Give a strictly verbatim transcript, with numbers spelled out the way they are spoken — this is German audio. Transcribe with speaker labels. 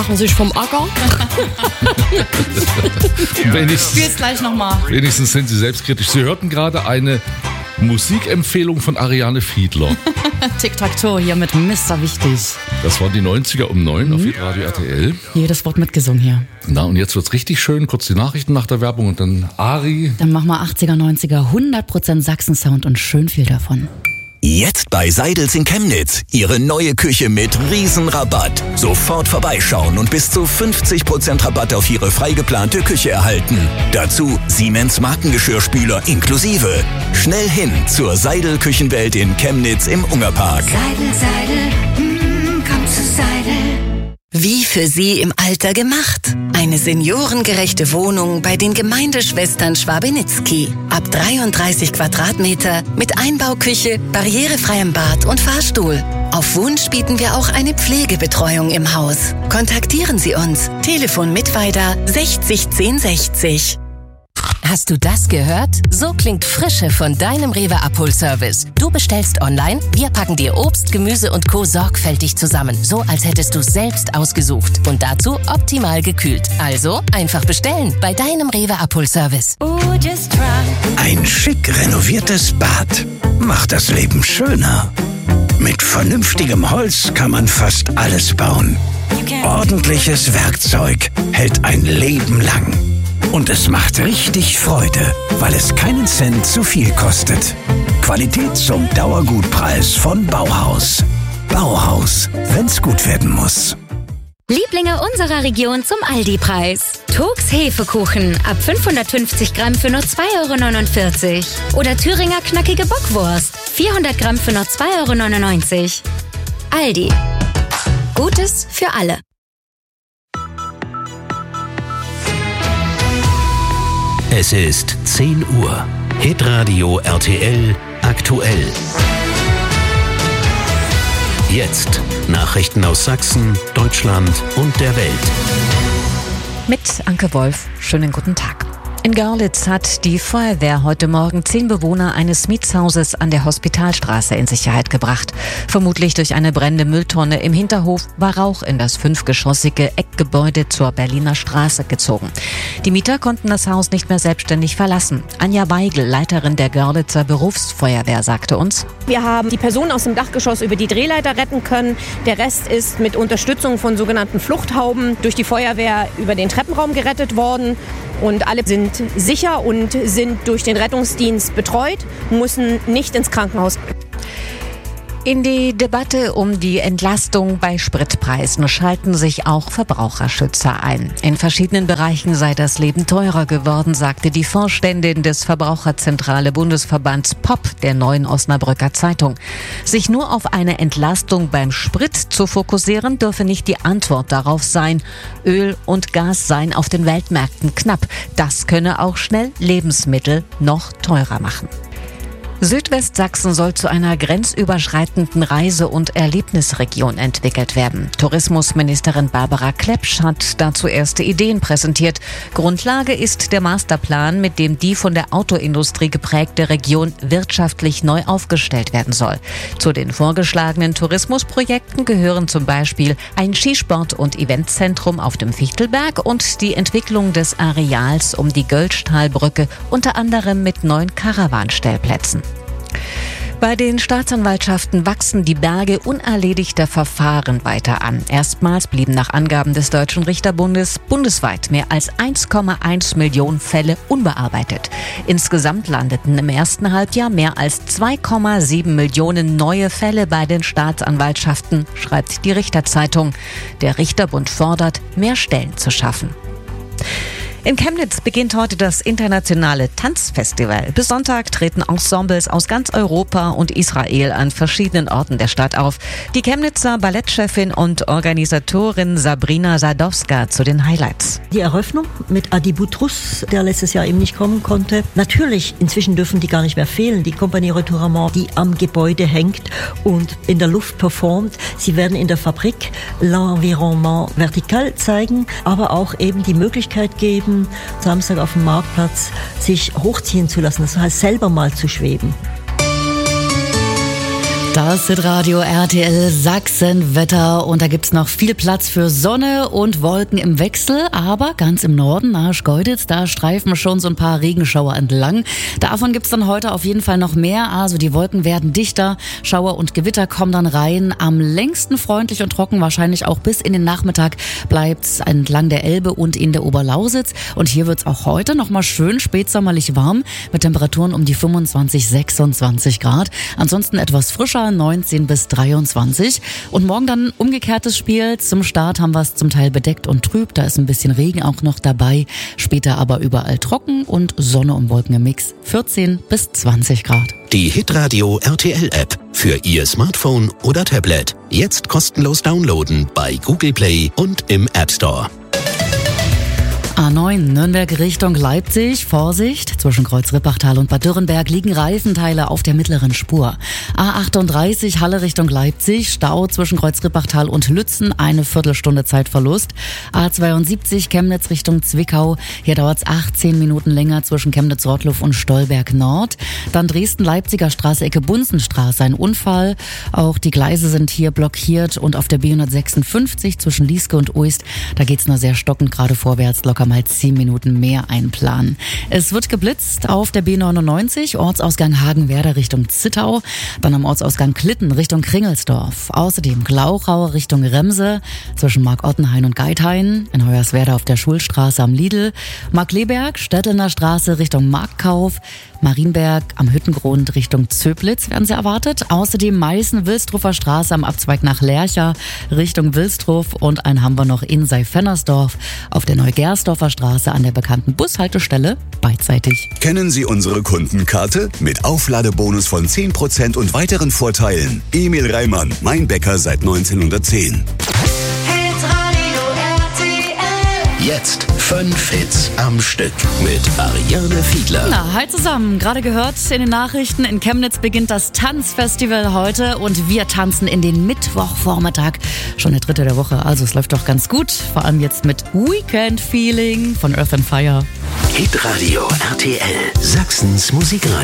Speaker 1: machen sich vom Acker.
Speaker 2: wenigstens,
Speaker 3: Spiel's gleich nochmal.
Speaker 2: wenigstens sind Sie selbstkritisch. Sie hörten gerade eine Musikempfehlung von Ariane Fiedler.
Speaker 3: Tic-Tac-Toe hier mit Mister Wichtig.
Speaker 2: Das waren die neunziger um neun auf Radio R T L.
Speaker 3: Jedes Wort mitgesungen hier.
Speaker 2: Na, und jetzt wird's richtig schön. Kurz die Nachrichten nach der Werbung und dann Ari.
Speaker 3: Dann machen wir achtziger, neunziger, hundert Prozent Sachsen-Sound und schön viel davon.
Speaker 4: Jetzt bei Seidels in Chemnitz. Ihre neue Küche mit Riesenrabatt. Sofort vorbeischauen und bis zu fünfzig Prozent Rabatt auf Ihre frei geplante Küche erhalten. Dazu Siemens Markengeschirrspüler inklusive. Schnell hin zur Seidel Küchenwelt in Chemnitz im Ungerpark.
Speaker 5: Seidel, Seidel, mm, komm zu Seidel. Wie für Sie im Alter gemacht. Eine seniorengerechte Wohnung bei den Gemeindeschwestern Schwabenitzky. Ab dreiunddreißig Quadratmeter mit Einbauküche, barrierefreiem Bad und Fahrstuhl. Auf Wunsch bieten wir auch eine Pflegebetreuung im Haus. Kontaktieren Sie uns. Telefon Mittweida sechzig zehn sechzig.
Speaker 6: Hast du das gehört? So klingt Frische von deinem Rewe Abholservice. Du bestellst online, wir packen dir Obst, Gemüse und Co. sorgfältig zusammen. So als hättest du es selbst ausgesucht. Und dazu optimal gekühlt. Also einfach bestellen bei deinem Rewe Abholservice.
Speaker 7: Ein schick renoviertes Bad macht das Leben schöner. Mit vernünftigem Holz kann man fast alles bauen. Ordentliches Werkzeug hält ein Leben lang. Und es macht richtig Freude, weil es keinen Cent zu viel kostet. Qualität zum Dauergutpreis von Bauhaus. Bauhaus, wenn's gut werden muss.
Speaker 8: Lieblinge unserer Region zum Aldi-Preis. Togs Hefekuchen ab fünfhundertfünfzig Gramm für nur zwei Euro neunundvierzig. Oder Thüringer knackige Bockwurst, vierhundert Gramm für nur zwei Euro neunundneunzig. Aldi. Gutes für alle.
Speaker 7: Es ist zehn Uhr. Hitradio R T L aktuell. Jetzt Nachrichten aus Sachsen, Deutschland und der Welt.
Speaker 9: Mit Anke Wolf, schönen guten Tag. In Görlitz hat die Feuerwehr heute Morgen zehn Bewohner eines Mietshauses an der Hospitalstraße in Sicherheit gebracht. Vermutlich durch eine brennende Mülltonne im Hinterhof war Rauch in das fünfgeschossige Eckgebäude zur Berliner Straße gezogen. Die Mieter konnten das Haus nicht mehr selbstständig verlassen. Anja Weigel, Leiterin der Görlitzer Berufsfeuerwehr, sagte uns:
Speaker 10: Wir haben die Person aus dem Dachgeschoss über die Drehleiter retten können. Der Rest ist mit Unterstützung von sogenannten Fluchthauben durch die Feuerwehr über den Treppenraum gerettet worden. Und alle sind sicher und sind durch den Rettungsdienst betreut, müssen nicht ins Krankenhaus.
Speaker 9: In die Debatte um die Entlastung bei Spritpreisen schalten sich auch Verbraucherschützer ein. In verschiedenen Bereichen sei das Leben teurer geworden, sagte die Vorständin des Verbraucherzentrale Bundesverbands P O P der Neuen Osnabrücker Zeitung. Sich nur auf eine Entlastung beim Sprit zu fokussieren, dürfe nicht die Antwort darauf sein. Öl und Gas seien auf den Weltmärkten knapp. Das könne auch schnell Lebensmittel noch teurer machen. Südwestsachsen soll zu einer grenzüberschreitenden Reise- und Erlebnisregion entwickelt werden. Tourismusministerin Barbara Klepsch hat dazu erste Ideen präsentiert. Grundlage ist der Masterplan, mit dem die von der Autoindustrie geprägte Region wirtschaftlich neu aufgestellt werden soll. Zu den vorgeschlagenen Tourismusprojekten gehören zum Beispiel ein Skisport- und Eventzentrum auf dem Fichtelberg und die Entwicklung des Areals um die Göllstahlbrücke, unter anderem mit neuen Karawanstellplätzen. Bei den Staatsanwaltschaften wachsen die Berge unerledigter Verfahren weiter an. Erstmals blieben nach Angaben des Deutschen Richterbundes bundesweit mehr als eins Komma eins Millionen Fälle unbearbeitet. Insgesamt landeten im ersten Halbjahr mehr als zwei Komma sieben Millionen neue Fälle bei den Staatsanwaltschaften, schreibt die Richterzeitung. Der Richterbund fordert, mehr Stellen zu schaffen. In Chemnitz beginnt heute das internationale Tanzfestival. Bis Sonntag treten Ensembles aus ganz Europa und Israel an verschiedenen Orten der Stadt auf. Die Chemnitzer Ballettchefin und Organisatorin Sabrina Sadowska zu den Highlights.
Speaker 11: Die Eröffnung mit Adi Butrus, der letztes Jahr eben nicht kommen konnte. Natürlich, inzwischen dürfen die gar nicht mehr fehlen. Die Compagnie Retournement, die am Gebäude hängt und in der Luft performt. Sie werden in der Fabrik L'Environnement vertikal zeigen, aber auch eben die Möglichkeit geben, Samstag auf dem Marktplatz sich hochziehen zu lassen, das heißt selber mal zu schweben.
Speaker 3: Das Hitradio R T L Sachsen-Wetter und da gibt's noch viel Platz für Sonne und Wolken im Wechsel, aber ganz im Norden, nahe Schkeuditz, da streifen schon so ein paar Regenschauer entlang. Davon gibt's dann heute auf jeden Fall noch mehr, also die Wolken werden dichter, Schauer und Gewitter kommen dann rein. Am längsten freundlich und trocken, wahrscheinlich auch bis in den Nachmittag bleibt's entlang der Elbe und in der Oberlausitz und hier wird's auch heute nochmal schön spätsommerlich warm mit Temperaturen um die fünfundzwanzig, sechsundzwanzig Grad. Ansonsten etwas frischer, neunzehn bis dreiundzwanzig. Und morgen dann umgekehrtes Spiel. Zum Start haben wir es zum Teil bedeckt und trüb. Da ist ein bisschen Regen auch noch dabei. Später aber überall trocken und Sonne und Wolken im Mix. vierzehn bis zwanzig Grad.
Speaker 4: Die Hitradio R T L App für Ihr Smartphone oder Tablet. Jetzt kostenlos downloaden bei Google Play und im App Store.
Speaker 3: A neun Nürnberg Richtung Leipzig. Vorsicht, zwischen Kreuz-Rippachtal und Bad Dürrenberg liegen Reifenteile auf der mittleren Spur. A achtunddreißig Halle Richtung Leipzig. Stau zwischen Kreuz-Rippachtal und Lützen. Eine Viertelstunde Zeitverlust. A zweiundsiebzig Chemnitz Richtung Zwickau. Hier dauert's achtzehn Minuten länger zwischen Chemnitz-Rottluff und Stolberg Nord. Dann Dresden-Leipziger Straße, Ecke Bunsenstraße. Ein Unfall. Auch die Gleise sind hier blockiert. Und auf der B hundertsechsundfünfzig zwischen Lieske und Uist, da geht's nur sehr stockend gerade vorwärts. Locker mal zehn Minuten mehr einplanen. Es wird geblitzt auf der B neunundneunzig, Ortsausgang Hagenwerder Richtung Zittau, dann am Ortsausgang Klitten Richtung Kringelsdorf. Außerdem Glauchau Richtung Remse, zwischen Mark-Ottenhain und Geithain, in Hoyerswerda auf der Schulstraße am Lidl, Markleberg, Stettelner Straße Richtung Marktkauf, Marienberg am Hüttengrund Richtung Zöblitz werden sie erwartet. Außerdem Meißen-Wilstruffer Straße am Abzweig nach Lercha Richtung Wilstruff und einen haben wir noch in Seifennersdorf auf der Neugersdorfer Straße an der bekannten Bushaltestelle beidseitig.
Speaker 1: Kennen Sie unsere Kundenkarte? Mit Aufladebonus von zehn Prozent und weiteren Vorteilen. Emil Reimann, mein Bäcker seit neunzehnhundertzehn.
Speaker 4: Jetzt fünf Hits am Stück mit Ariane Fiedler.
Speaker 3: Na, hi zusammen. Gerade gehört in den Nachrichten, in Chemnitz beginnt das Tanzfestival heute und wir tanzen in den Mittwochvormittag. Schon der dritte der Woche, also es läuft doch ganz gut. Vor allem jetzt mit Weekend Feeling von Earth and Fire.
Speaker 4: Hitradio R T L, Sachsens Musikradio.